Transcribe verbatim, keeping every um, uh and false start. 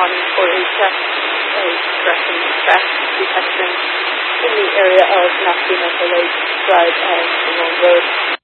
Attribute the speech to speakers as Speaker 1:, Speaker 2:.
Speaker 1: responding for a check, a progression track detection in the area of Nasty Mental Lake Drive and Simone Road.